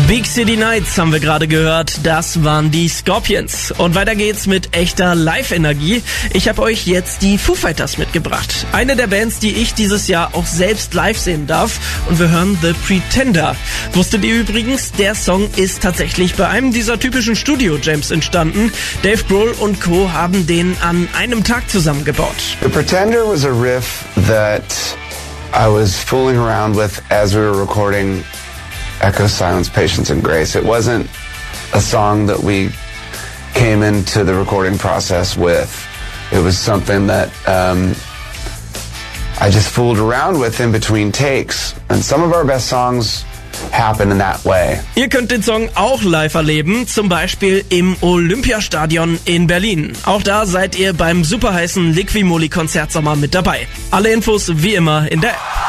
Big City Nights haben wir gerade gehört, das waren die Scorpions. Und weiter geht's mit echter Live-Energie. Ich habe euch jetzt die Foo Fighters mitgebracht. Eine der Bands, die ich dieses Jahr auch selbst live sehen darf. Und wir hören The Pretender. Wusstet ihr übrigens, der Song ist tatsächlich bei einem dieser typischen Studio-Jams entstanden. Dave Grohl und Co. haben den an einem Tag zusammengebaut. The Pretender was a riff that I was fooling around with as we were recording Echo, Silence, Patience and Grace. It wasn't a song that we came into the recording process with. It was something that I just fooled around with in between takes. And some of our best songs happen in that way. Ihr könnt den Song auch live erleben, zum Beispiel im Olympiastadion in Berlin. Auch da seid ihr beim superheißen Liquimoli-Konzertsommer mit dabei. Alle Infos wie immer in der App.